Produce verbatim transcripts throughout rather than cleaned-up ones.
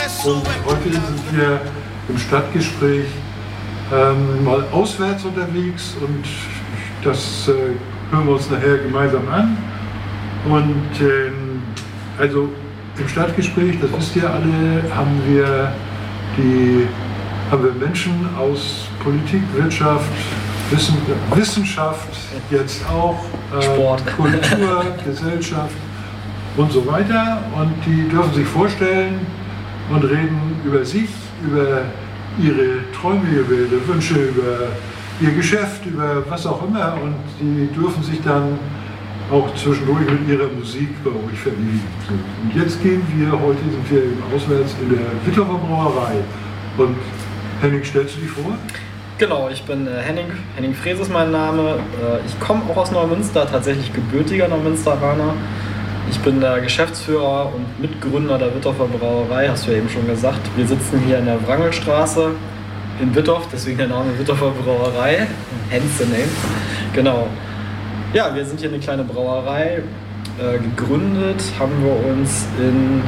Und heute sind wir im Stadtgespräch ähm, mal auswärts unterwegs und das äh, hören wir uns nachher gemeinsam an. Und ähm, also im Stadtgespräch, das wisst ihr alle, haben wir, die, haben wir Menschen aus Politik, Wirtschaft, Wissen, Wissenschaft, jetzt auch äh, Sport, Kultur, Gesellschaft und so weiter. Und die dürfen sich vorstellen und reden über sich, über ihre Träume, ihre Wünsche, über ihr Geschäft, über was auch immer. Und die dürfen sich dann auch zwischendurch mit ihrer Musik bei euch verlieben. Und jetzt gehen wir, heute sind wir eben auswärts in der Witterer Brauerei. Und Henning, stellst du dich vor? Genau, ich bin äh, Henning, Henning Frese ist mein Name. Äh, ich komme auch aus Neumünster, tatsächlich gebürtiger Neumünsteraner. Ich bin der Geschäftsführer und Mitgründer der Wittorfer Brauerei, hast du ja eben schon gesagt. Wir sitzen hier in der Wrangelstraße in Wittorf, deswegen der Name Wittorfer Brauerei, hence the name. Genau. Ja, wir sind hier eine kleine Brauerei. Äh, gegründet haben wir uns in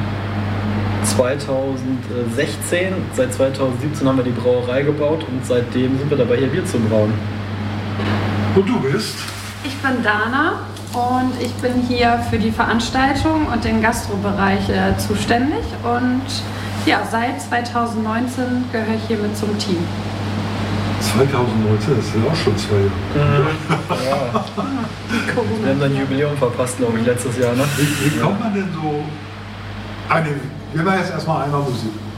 zweitausendsechzehn. Seit zweitausendsiebzehn haben wir die Brauerei gebaut und seitdem sind wir dabei, hier Bier zu brauen. Und du bist? Ich bin Dana und ich bin hier für die Veranstaltung und den Gastrobereich äh, zuständig. Und ja, seit zweitausendneunzehn gehöre ich hier mit zum Team. zweitausendneunzehn, das sind auch schon zwei Jahre. Ja. Wir haben ein Jubiläum verpasst, glaube ich, letztes Jahr. Ne? Wie, wie kommt man denn so... Eine, wir machen jetzt erstmal einmal Musik.